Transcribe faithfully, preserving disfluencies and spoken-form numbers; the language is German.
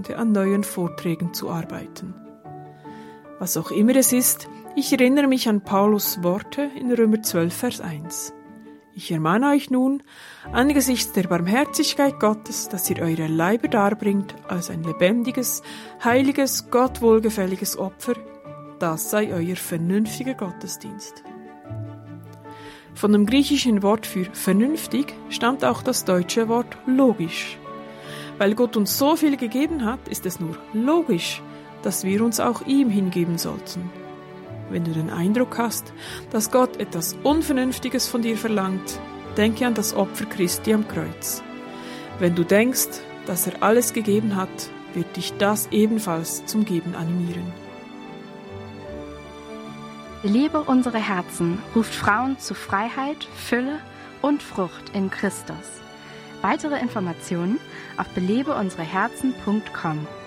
an neuen Vorträgen zu arbeiten. Was auch immer es ist, ich erinnere mich an Paulus Worte in Römer zwölf, Vers eins. Ich ermahne euch nun, angesichts der Barmherzigkeit Gottes, dass ihr eure Leiber darbringt als ein lebendiges, heiliges, Gott wohlgefälliges Opfer, das sei euer vernünftiger Gottesdienst. Von dem griechischen Wort für vernünftig stammt auch das deutsche Wort logisch. Weil Gott uns so viel gegeben hat, ist es nur logisch, dass wir uns auch ihm hingeben sollten. Wenn du den Eindruck hast, dass Gott etwas Unvernünftiges von dir verlangt, denke an das Opfer Christi am Kreuz. Wenn du denkst, dass er alles gegeben hat, wird dich das ebenfalls zum Geben animieren. Belebe unsere Herzen ruft Frauen zu Freiheit, Fülle und Frucht in Christus. Weitere Informationen auf belebe unsere herzen punkt com.